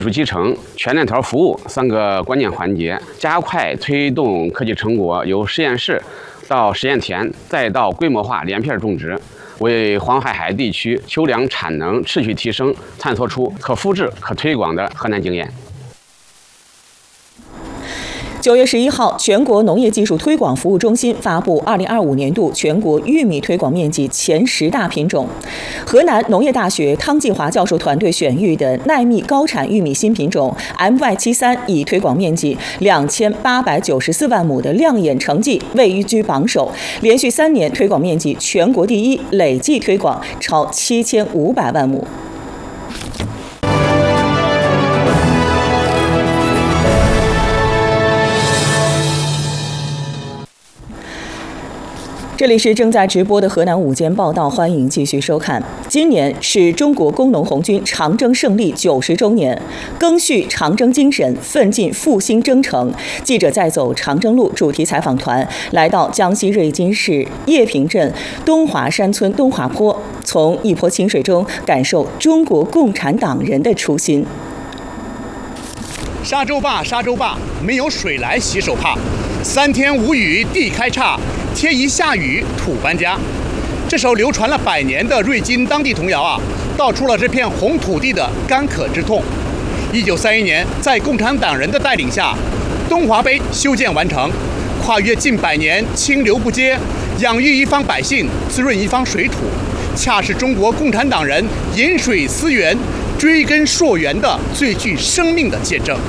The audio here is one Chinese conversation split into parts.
技术集成、全链条服务3个关键环节，加快推动科技成果由实验室到实验田，再到规模化连片种植，为黄海地区秋粮产能持续提升探索出可复制、可推广的河南经验。 9月11号，全国农业技术推广服务中心发布2025年度全国玉米推广面积前10大品种。河南农业大学汤继华教授团队选育的耐密高产玉米新品种 MY73，以推广面积2894万亩的亮眼成绩位居榜首，连续3年推广面积全国第一，累计推广超7500万亩。这里是正在直播的河南午间报道，欢迎继续收看。今年是中国工农红军长征胜利90周年，赓续长征精神，奋进复兴征程。记者在走长征路主题采访团来到江西瑞金市叶平镇东华山村东华坡，从一坡清水中感受中国共产党人的初心。 沙洲坝，沙洲坝，没有水来洗手怕。3天无雨地开叉，天一下雨土搬家。这首流传了100年的瑞金当地童谣啊，道出了这片红土地的干渴之痛。1931年，在共产党人的带领下，东华碑修建完成，跨越近100年，清流不竭，养育一方百姓，滋润一方水土，恰是中国共产党人饮水思源、追根溯源的最具生命的见证。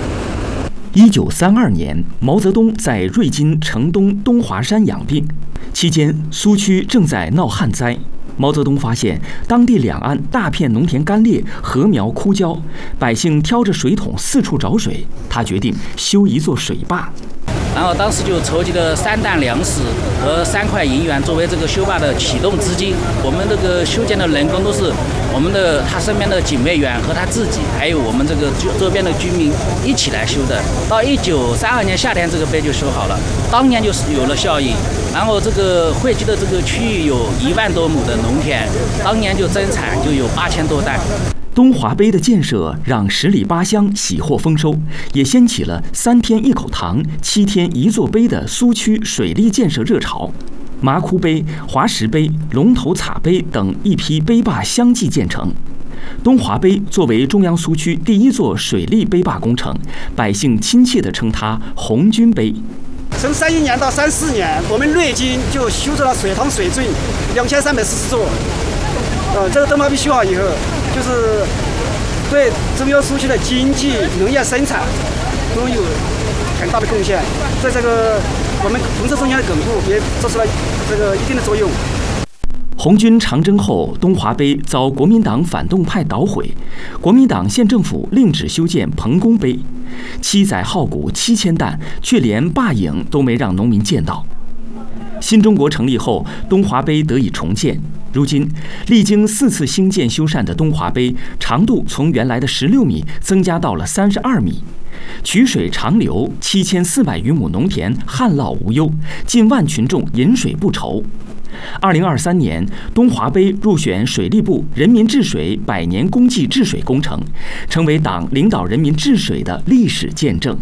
1932年，毛泽东在瑞金城东东华山养病，期间苏区正在闹旱灾。毛泽东发现当地两岸大片农田干裂，禾苗枯焦，百姓挑着水桶四处找水，他决定修一座水坝。 然后当时就筹集了3担粮食和3块银元作为这个修坝的启动资金。我们这个修建的人工都是我们的他身边的警卫员和他自己，还有我们这个周边的居民一起来修的。到1932年夏天，这个碑就修好了，当年就是有了效益。然后这个汇集的这个区域有1万多亩的农田，当年就增产就有8000多担。 东华碑的建设让10里8乡喜获丰收，也掀起了3天1口塘、7天1座碑的苏区水利建设热潮。麻窟碑、华石碑、龙头塔碑等一批碑坝相继建成。东华碑作为中央苏区第1座水利碑坝工程，百姓亲切地称它“红军碑”。 从31年到34年，我们瑞金就修筑了水塘水圳2340座。这个东华碑修好以后，就是对中央苏区的经济、农业生产都有很大的贡献，在这个我们红色中间的巩固也做出了这个一定的作用。 红军长征后，东华碑遭国民党反动派捣毁，国民党县政府另址修建彭公碑，7载号谷7000担，却连坝影都没让农民见到。新中国成立后，东华碑得以重建。如今，历经4次兴建修缮的东华碑，长度从原来的16米增加到了32米，取水长流，7400余亩农田旱涝无忧，近万群众饮水不愁。2023年，东华碑入选水利部人民治水100年公计治水工程，成为党领导人民治水的历史见证。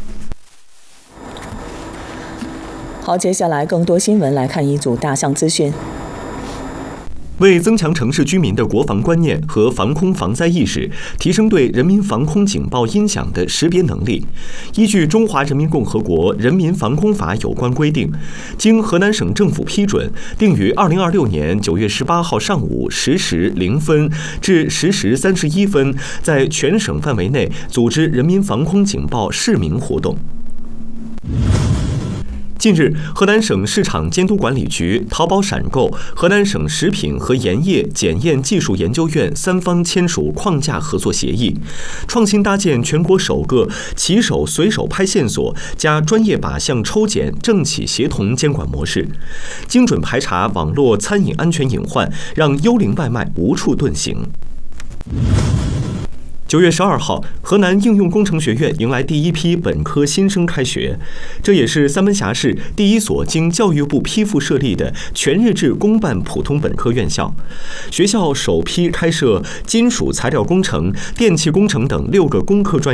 好，接下来更多新闻来看一组大项资讯。 为增强城市居民的国防观念和防空防灾意识，提升对人民防空警报音响的识别能力，依据《中华人民共和国人民防空法》有关规定，经河南省政府批准，定于2026年9月18号上午10时0分至10时31分，在全省范围内组织人民防空警报示鸣活动。近日，河南省市场监督管理局、淘宝闪购、河南省食品和盐业检验技术研究院3方签署框架合作协议，创新搭建全国首个骑手随手拍线索加专业靶向抽检政企协同监管模式，精准排查网络餐饮安全隐患，让幽灵外卖无处遁形。9月12号，河南应用工程学院迎来第一批本科新生开学，这也是三门峡市第一所经教育部批复设立的全日制公办普通本科院校。学校首批开设金属材料工程、电气工程等6个工科专业。